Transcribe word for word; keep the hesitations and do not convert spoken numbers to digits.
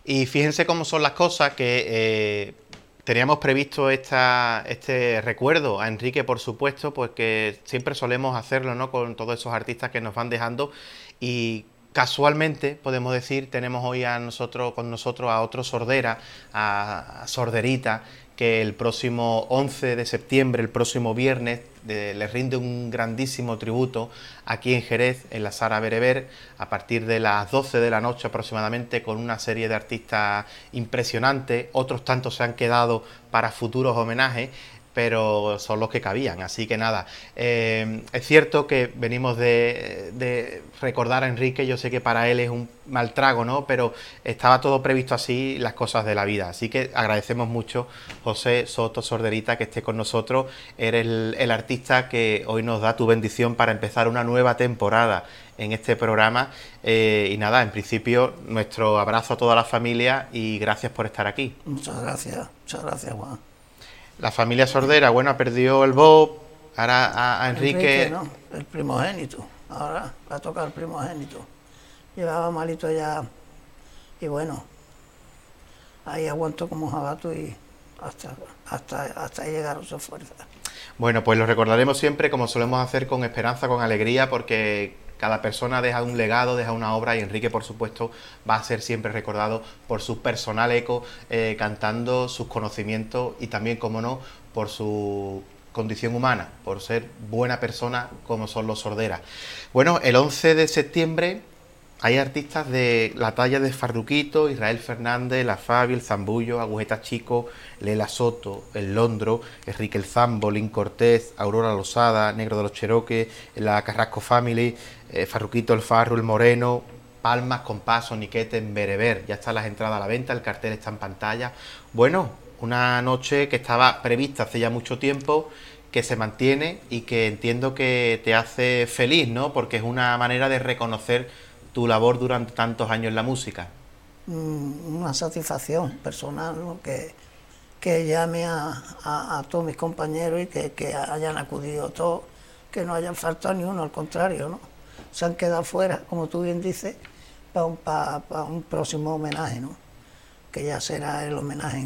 Y fíjense cómo son las cosas, que eh, teníamos previsto esta, este recuerdo a Enrique, por supuesto, pues que siempre solemos hacerlo, ¿no?, con todos esos artistas que nos van dejando, y casualmente, podemos decir, tenemos hoy a nosotros, con nosotros a otro sordera, a, a Sorderita, que el próximo once de septiembre, el próximo viernes, de, le rinde un grandísimo tributo aquí en Jerez, en la Sala Bereber, a partir de las doce de la noche aproximadamente, con una serie de artistas impresionantes. Otros tantos se han quedado para futuros homenajes, pero son los que cabían, así que nada, eh, es cierto que venimos de, de recordar a Enrique, yo sé que para él es un mal trago, ¿no?, pero estaba todo previsto así, las cosas de la vida, así que agradecemos mucho, José Soto Sorderita, que esté con nosotros. Eres el, el artista que hoy nos da tu bendición para empezar una nueva temporada en este programa, eh, y nada, en principio nuestro abrazo a toda la familia y gracias por estar aquí. Muchas gracias, muchas gracias, Juan. La familia Sordera, bueno, perdió el Bob, ahora a, a Enrique... Enrique, ¿no? El primogénito, ahora va a tocar el primogénito. Llevaba malito ya, y bueno, ahí aguantó como jabato y hasta, hasta, hasta ahí llegaron sus fuerzas. Bueno, pues lo recordaremos siempre, como solemos hacer, con esperanza, con alegría, porque cada persona deja un legado, deja una obra, y Enrique, por supuesto, va a ser siempre recordado por su personal eco, eh, cantando sus conocimientos y también, como no, por su condición humana, por ser buena persona como son los Sorderas. Bueno, el once de septiembre hay artistas de la talla de Farruquito, Israel Fernández, La Fabi, El Zambullo, Agujeta Chico, Lela Soto, El Londro, Enrique El Zambo, Lin Cortés, Aurora Losada, Negro de los Cheroques, la Carrasco Family, eh, Farruquito, El Farru, El Moreno, Palmas, Compás, Soniquete, en Bereber. Ya están las entradas a la venta, el cartel está en pantalla. Bueno, una noche que estaba prevista hace ya mucho tiempo, que se mantiene y que entiendo que te hace feliz, ¿no?, porque es una manera de reconocer tu labor durante tantos años en la música. Una satisfacción personal, ¿no?, que, que llame a, a, a todos mis compañeros y que, que hayan acudido todos, que no hayan faltado ni uno, al contrario, ¿no? Se han quedado fuera, como tú bien dices, para un, para, para un próximo homenaje, ¿no?, que ya será el homenaje